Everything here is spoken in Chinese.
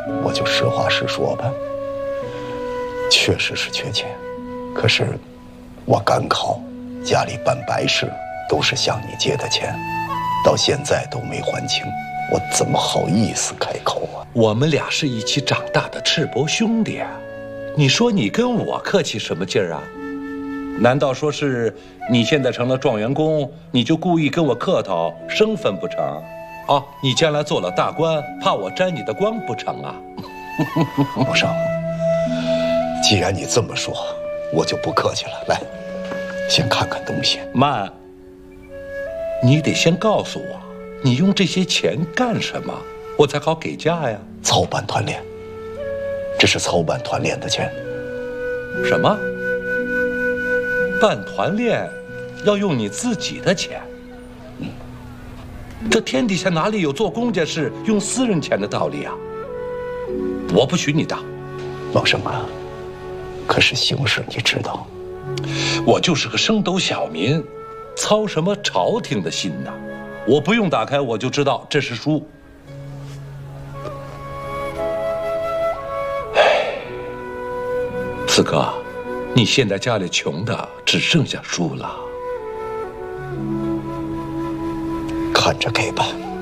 我就实话实说吧，确实是缺钱，可是我赶考，家里办白事都是向你借的钱，到现在都没还清，我怎么好意思开口啊？ 我们俩是一起长大的赤膊兄弟啊，你说你跟我客气什么劲儿啊？难道说是你现在成了状元公，你就故意跟我客套身份不成？啊，你将来做了大官，怕我沾你的光不成啊？ 木生，既然你这么说，我就不客气了。来，先看看东西。 慢，你得先告诉我，你用这些钱干什么，我才好给价呀。 操办团练，这是操办团练的钱。 什么？办团练要用你自己的钱？这天底下哪里有做公家事用私人钱的道理啊？我不许你当。 茂生啊，可是形势你知道， 我就是个升斗小民，操什么朝廷的心呐？我不用打开我就知道这是书。四哥，你现在家里穷的只剩下书了， 看着给吧。